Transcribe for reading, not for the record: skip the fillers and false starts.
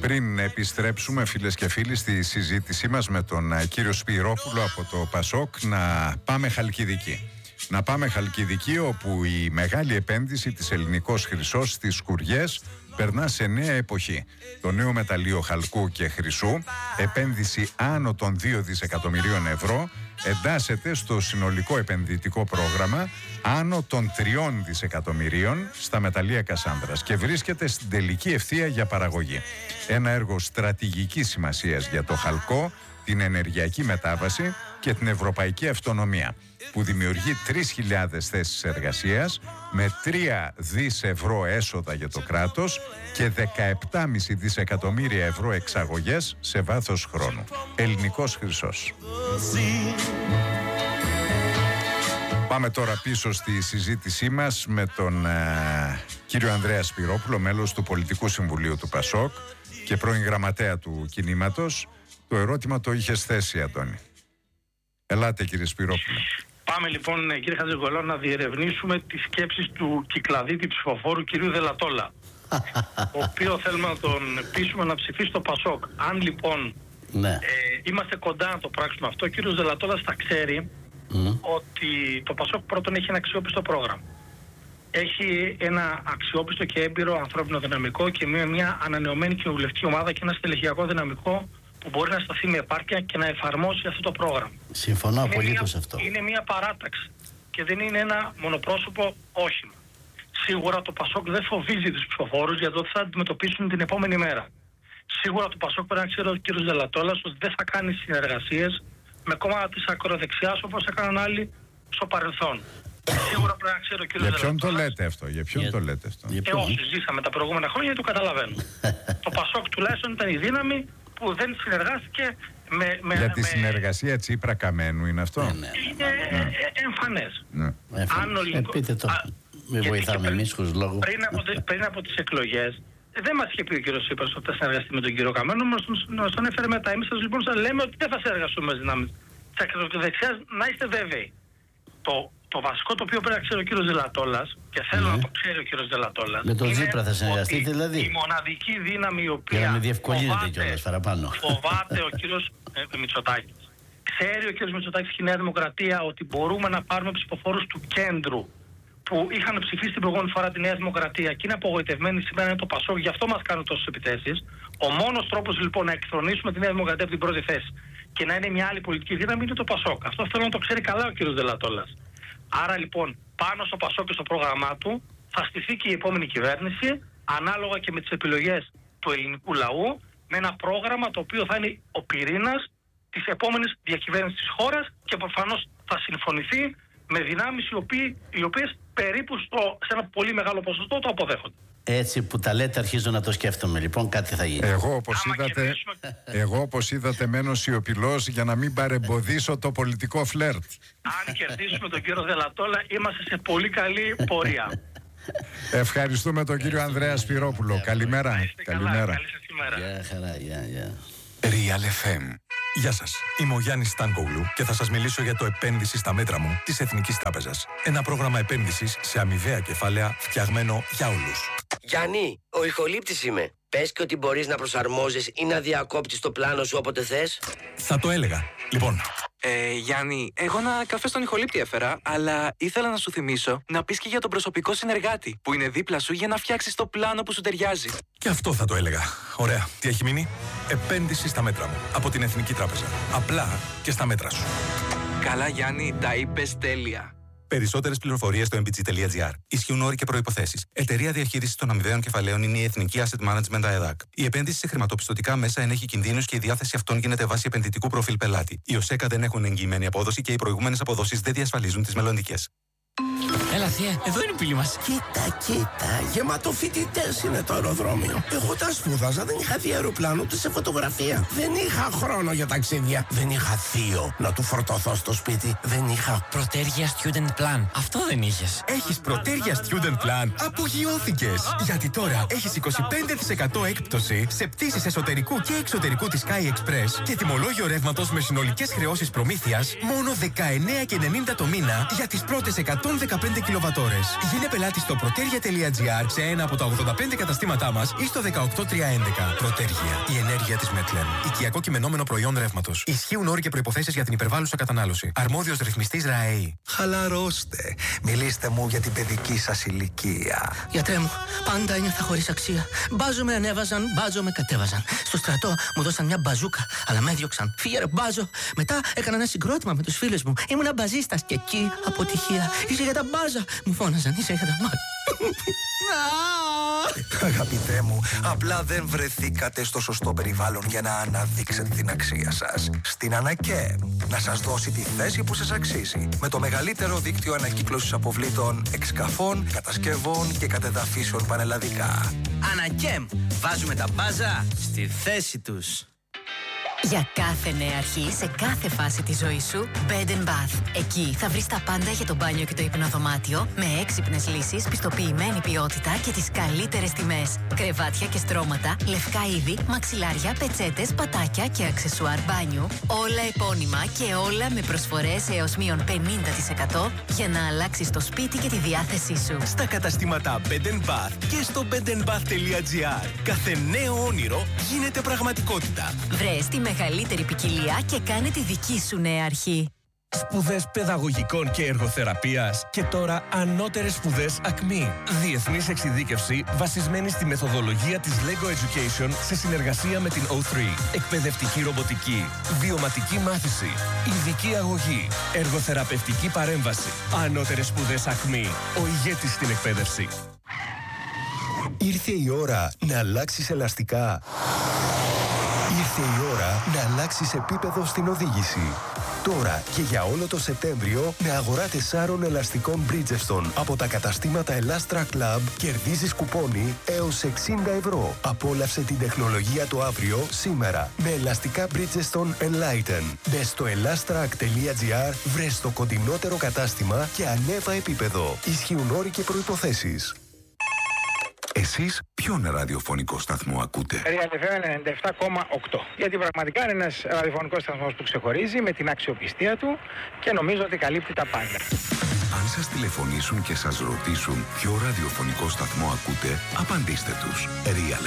Πριν επιστρέψουμε, φίλες και φίλοι, στη συζήτησή μας με τον κύριο Σπυρόπουλο από το ΠΑΣΟΚ, να πάμε Χαλκιδική. Να πάμε Χαλκιδική, όπου η μεγάλη επένδυση της Ελληνικός Χρυσός στις Σκουριές περνά σε νέα εποχή. Το νέο μεταλλείο χαλκού και χρυσού, επένδυση άνω των 2 δισεκατομμυρίων ευρώ, εντάσσεται στο συνολικό επενδυτικό πρόγραμμα άνω των 3 δισεκατομμυρίων στα μεταλλεία Κασάνδρας και βρίσκεται στην τελική ευθεία για παραγωγή. Ένα έργο στρατηγικής σημασίας για το χαλκό, την ενεργειακή μετάβαση και την ευρωπαϊκή αυτονομία, που δημιουργεί 3.000 θέσεις εργασίας με 3 δις ευρώ έσοδα για το κράτος και 17,5 δισεκατομμύρια ευρώ εξαγωγές σε βάθος χρόνου. Ελληνικός Χρυσός. Πάμε τώρα πίσω στη συζήτησή μας με τον κύριο Ανδρέα Σπυρόπουλο, μέλος του Πολιτικού Συμβουλίου του ΠΑΣΟΚ και πρώην γραμματέα του κινήματος. Το ερώτημα το είχες θέσει, Αντώνη. Ελάτε, κύριε Σπυρόπουλο. Πάμε λοιπόν, κύριε Χατζηγκολό, να διερευνήσουμε τις σκέψεις του κυκλαδίτη ψηφοφόρου κυρίου Δελατόλα, ο οποίο θέλουμε να τον πείσουμε να ψηφίσει το ΠΑΣΟΚ. Αν λοιπόν είμαστε κοντά να το πράξουμε αυτό, ο κύριος Δελατόλας θα ξέρει ότι το ΠΑΣΟΚ πρώτον έχει ένα αξιόπιστο πρόγραμμα. Έχει ένα αξιόπιστο και έμπειρο ανθρώπινο δυναμικό και μια ανανεωμένη κοινοβουλευτική ομάδα και ένα στελεχειακό δυναμικό που μπορεί να σταθεί με επάρκεια και να εφαρμόσει αυτό το πρόγραμμα. Συμφωνώ απολύτως σε αυτό. Είναι μια παράταξη και δεν είναι ένα μονοπρόσωπο όχημα. Σίγουρα το ΠΑΣΟΚ δεν φοβίζει τους ψηφοφόρους για το ότι θα αντιμετωπίσουν την επόμενη μέρα. Σίγουρα το ΠΑΣΟΚ πρέπει να ξέρει ο κ. Δελατόλας ότι δεν θα κάνει συνεργασίες με κόμματα της ακροδεξιάς όπως έκαναν άλλοι στο παρελθόν. Σίγουρα πρέπει να ξέρει ο κ. Δελατόλας. Για ποιον το λέτε αυτό, για ποιον το λέτε αυτό? Όσοι ζήσαμε τα προηγούμενα χρόνια το καταλαβαίνουν. Το ΠΑΣΟΚ τουλάχιστον ήταν η δύναμη που δεν συνεργάστηκε με... Για τη συνεργασία Τσίπρα Καμένου είναι αυτό? Είναι εμφανές. Πείτε το. Μην βοηθάμε εμείς χωρίς λόγο. Πριν από τις εκλογές δεν μας είχε πει ο κύριος Τσίπρας ότι θα συνεργαστεί με τον κύριο Καμένο, μας τον έφερε μετά. Εμείς λοιπόν σας λέμε ότι δεν θα συνεργαστούμε με δυνάμεις της ακροδεξιάς, να είστε βέβαιοι. Το βασικό το οποίο πρέπει να ξέρει ο κύριος Δελατόλας, και θέλω να το ξέρει ο κύριος Δελατόλας, με τον Τσίπρα θα συνεργαστεί δηλαδή? Η μοναδική δύναμη η οποία για να με διευκολύνεται κιόλας παραπάνω. Φοβάται ο κύριος Μητσοτάκης. Ξέρει ο κύριος Μητσοτάκης και η Νέα Δημοκρατία ότι μπορούμε να πάρουμε ψηφοφόρους του κέντρου που είχαν ψηφίσει την προηγούμενη φορά τη Νέα Δημοκρατία και είναι απογοητευμένοι σήμερα είναι το ΠΑΣΟΚ, γι' αυτό μας κάνουν τόσες επιθέσεις. Ο μόνος τρόπος λοιπόν να εκθρονήσουμε τη Νέα Δημοκρατία από την πρώτη θέση και να είναι μια άλλη πολιτική δύναμη είναι το ΠΑΣΟΚ. Αυτό θέλω να το ξέρει καλά ο κύριος Δελατόλας. Άρα λοιπόν πάνω στο ΠΑΣΟΚ και στο πρόγραμμά του θα στηθεί και η επόμενη κυβέρνηση ανάλογα και με τις επιλογές του ελληνικού λαού, με ένα πρόγραμμα το οποίο θα είναι ο πυρήνας της επόμενης διακυβέρνησης της χώρας και προφανώς θα συμφωνηθεί με δυνάμεις οι οποίες περίπου σε ένα πολύ μεγάλο ποσοστό το αποδέχονται. Έτσι που τα λέτε αρχίζω να το σκέφτομαι, λοιπόν κάτι θα γίνει. Εγώ όπως είδατε μένω σιωπηλός για να μην παρεμποδίσω το πολιτικό φλερτ. Αν κερδίσουμε τον κύριο Δελατόλα είμαστε σε πολύ καλή πορεία. Ευχαριστούμε τον κύριο Ανδρέα Σπυρόπουλο. Καλημέρα. Καλημέρα. Καλή σας ημέρα. Γεια χαρά, γεια. Real FM. Γεια σας, είμαι ο Γιάννης Στάνκογλου και θα σας μιλήσω για το επένδυση στα μέτρα μου της Εθνικής Τράπεζας. Ένα πρόγραμμα επένδυσης σε αμοιβαία κεφάλαια φτιαγμένο για όλους. Γιάννη, ο ηχολήπτης είμαι. Πες και ότι μπορείς να προσαρμόζεις ή να διακόπτεις το πλάνο σου όποτε θες. Θα το έλεγα. Λοιπόν. Γιάννη, εγώ ένα καφέ στον ηχολήπτη έφερα, αλλά ήθελα να σου θυμίσω να πεις και για τον προσωπικό συνεργάτη που είναι δίπλα σου για να φτιάξεις το πλάνο που σου ταιριάζει. Και αυτό θα το έλεγα. Ωραία. Τι έχει μείνει? Επένδυση στα μέτρα μου από την Εθνική Τράπεζα. Απλά και στα μέτρα σου. Καλά, Γιάννη, τα είπες τέλεια. Περισσότερες πληροφορίες στο mbg.gr. Ισχύουν όροι και προϋποθέσεις. Εταιρεία διαχείρισης των αμοιβαίων κεφαλαίων είναι η Εθνική Asset Management ΑΕΔΑΚ. Η επένδυση σε χρηματοπιστωτικά μέσα ενέχει κινδύνους και η διάθεση αυτών γίνεται βάσει επενδυτικού προφίλ πελάτη. Οι ΟΣΕΚΑ δεν έχουν εγγυημένη απόδοση και οι προηγούμενες αποδόσεις δεν διασφαλίζουν τις μελλοντικές. Έλα θεία, εδώ είναι η πύλη μας. Κοίτα, γεμάτο φοιτητές είναι το αεροδρόμιο. Εγώ τα σπούδαζα, δεν είχα δει αεροπλάνο ούτε σε φωτογραφία. Δεν είχα χρόνο για ταξίδια. Δεν είχα θείο να του φορτωθώ στο σπίτι. Δεν είχα Πρωτέργεια Student Plan. Αυτό δεν είχες? Έχεις Πρωτέργεια Student Plan? Απογειώθηκες! Γιατί τώρα έχεις 25% έκπτωση σε πτήσεις εσωτερικού και εξωτερικού της Sky Express και τιμολόγιο ρεύματος με συνολικές χρεώσεις προμήθειας μόνο 19,90 το μήνα για τις πρώτες 115 κιλοβατόρες. Γίνε πελάτη στο protergia.gr σε ένα από τα 85 καταστήματά μας ή στο 18311. Protergia. Η ενέργεια της Metlen. Οικιακό κειμενόμενο προϊόν ρεύματος. Ισχύουν όροι και προϋποθέσεις για την υπερβάλλουσα κατανάλωση. Αρμόδιος ρυθμιστής ΡΑΕΗ. Χαλαρώστε. Μιλήστε μου για την παιδική σας ηλικία. Γιατρέ μου, πάντα ένιωθα χωρίς αξία. Μπάζο με ανέβαζαν, μπάζο με κατέβαζαν. Στο στρατό μου δώσαν μια μπαζούκα, αλλά με έδιωξαν. Φύγε ρε μπάζο. Μετά έκανα ένα συγκρότημα με τους φίλους μου. Ήμουνα μπαζίστας και εκεί αποτυχία. Είσαι για τα μπάζα. Μου φώναζαν, είσαι για τα μπάζα. Αγαπητέ μου, απλά δεν βρεθήκατε στο σωστό περιβάλλον για να αναδείξετε την αξία σας. Στην Ανακέμ, να σας δώσει τη θέση που σας αξίζει. Με το μεγαλύτερο δίκτυο ανακύκλωσης αποβλήτων, εξκαφών, κατασκευών και κατεδαφίσεων πανελλαδικά. Ανακέμ, βάζουμε τα μπάζα στη θέση τους. Για κάθε νέα αρχή, σε κάθε φάση της ζωής σου, Bed & Bath. Εκεί θα βρεις τα πάντα για το μπάνιο και το υπνοδωμάτιο, με έξυπνες λύσεις, πιστοποιημένη ποιότητα και τις καλύτερες τιμές. Κρεβάτια και στρώματα, λευκά είδη, μαξιλάρια, πετσέτες, πατάκια και αξεσουάρ μπάνιου. Όλα επώνυμα και όλα με προσφορές έως μείον 50% για να αλλάξεις το σπίτι και τη διάθεσή σου. Στα καταστήματα Bed & Bath και στο bedandbath.gr. Κάθε νέο όνειρο γίνεται πραγματικότητα. Βρες τη μεγαλύτερη ποικιλία και κάνε τη δική σου νέα αρχή. Σπουδές παιδαγωγικών και εργοθεραπείας και τώρα ανώτερες σπουδές ΑΚΜΗ. Διεθνής εξειδίκευση βασισμένη στη μεθοδολογία της LEGO Education σε συνεργασία με την O3. Εκπαιδευτική ρομποτική, βιωματική μάθηση, ειδική αγωγή, εργοθεραπευτική παρέμβαση. Ανώτερες σπουδές ΑΚΜΗ. Ο ηγέτης στην εκπαίδευση. Ήρθε η ώρα να αλλάξεις ελαστικά. Ήρθε η ώρα να αλλάξεις επίπεδο στην οδήγηση. Τώρα και για όλο το Σεπτέμβριο με αγορά 4 ελαστικών Bridgestone από τα καταστήματα Elastra Club κερδίζεις κουπόνι έως 60€. Απόλαυσε την τεχνολογία το αύριο σήμερα με ελαστικά Bridgestone Enlighten. Μπες στο elastrac.gr, βρες το κοντινότερο κατάστημα και ανέβα επίπεδο. Ισχύουν όροι και προϋποθέσεις. Εσείς ποιον ραδιοφωνικό σταθμό ακούτε? Real FM 97,8. Γιατί πραγματικά είναι ένας ραδιοφωνικός σταθμός που ξεχωρίζει με την αξιοπιστία του και νομίζω ότι καλύπτει τα πάντα. Αν σας τηλεφωνήσουν και σας ρωτήσουν ποιο ραδιοφωνικό σταθμό ακούτε, απαντήστε τους. Real